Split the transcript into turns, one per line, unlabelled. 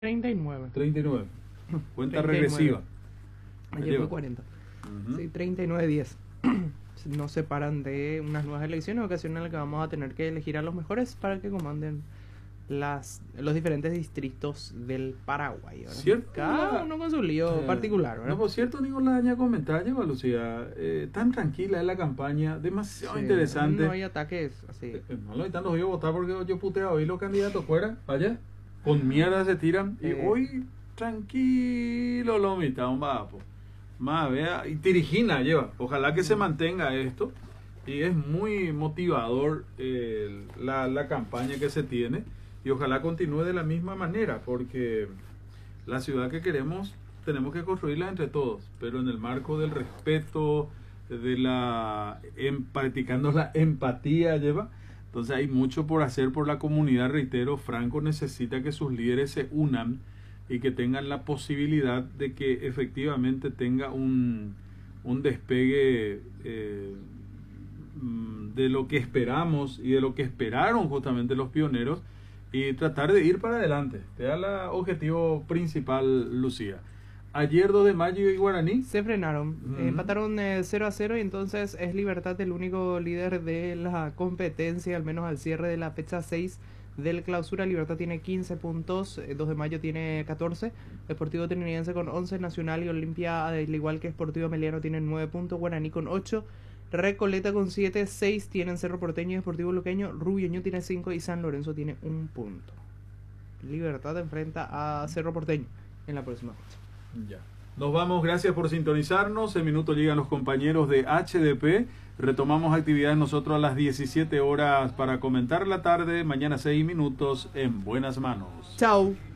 39.
39. Cuenta
39.
regresiva.
Ayer fue 40. Sí, 39-10. Nos separan de unas nuevas elecciones, ocasión en la que vamos a tener que elegir a los mejores para que comanden los diferentes distritos del Paraguay, ¿verdad?
¿Cierto?
Cada uno con su lío particular, ¿verdad?
No, por cierto, Nicolás, ya comentar, lleva Lucía, tan tranquila es la campaña, demasiado interesante.
No hay ataques así.
No hay tantos voy a votar porque yo puteo hoy los candidatos fuera, vaya, con mierda se tiran, y hoy tranquilo lo mitad, un vapo. Más, vea, y Tirijina lleva, ojalá que se mantenga esto, y es muy motivador la campaña que se tiene, y ojalá continúe de la misma manera, porque la ciudad que queremos tenemos que construirla entre todos, pero en el marco del respeto, practicando la empatía, lleva. Entonces hay mucho por hacer por la comunidad, reitero, Franco necesita que sus líderes se unan y que tengan la posibilidad de que efectivamente tenga un despegue de lo que esperamos y de lo que esperaron justamente los pioneros, y tratar de ir para adelante. Te da el objetivo principal, Lucía. Ayer 2 de mayo y Guaraní
se frenaron, empataron 0-0, y entonces es Libertad el único líder de la competencia, al menos al cierre de la fecha 6 del clausura. Libertad tiene 15 puntos, 2 de mayo tiene 14, Sportivo Trinitense con 11, Nacional y Olimpia, al igual que Sportivo Meliano, tienen 9 puntos, Guaraní con 8, Recoleta con 7, 6 tienen Cerro Porteño y Deportivo Luqueño, Rubioño tiene 5 y San Lorenzo tiene 1 punto. Libertad enfrenta a Cerro Porteño en la próxima fecha.
Ya. Nos vamos, gracias por sintonizarnos. En minuto llegan los compañeros de HDP. Retomamos actividades nosotros a las 17 horas para comentar la tarde. Mañana 6 minutos en buenas manos.
Chao.